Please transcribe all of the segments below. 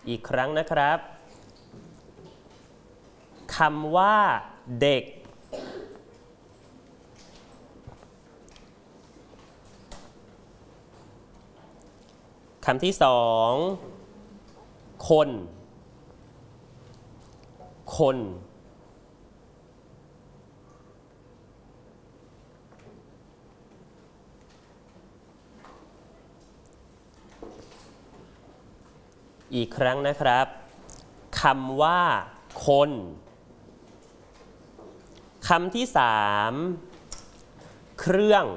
อีกครั้งนะครับคำว่าเด็กคำที่สองคนอีกครั้งนะครับคำว่าคนคำที่สามเครื่อง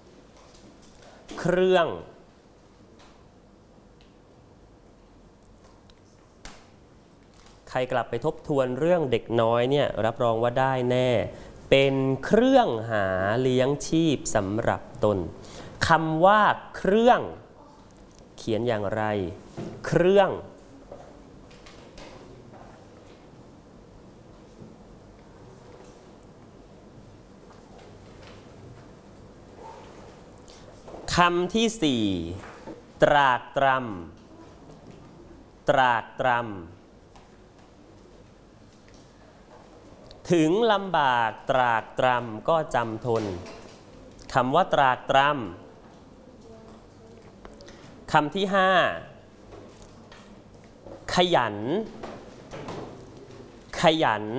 ใครกลับไปทบทวนเรื่องเด็กน้อยเนี่ยรับรองว่าได้แน่เป็นเครื่องหาเลี้ยงชีพสำหรับตนคำว่าเครื่องเขียนอย่างไรเครื่องคำที่สี่ตรากตรำถึงลำบากตรากตรำก็จำทนคำว่าตรากตรำคำที่ห้าขยัน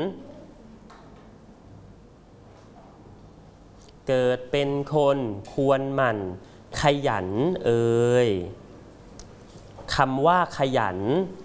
เกิดเป็นคนควรหมั่นขยันคำว่าขยัน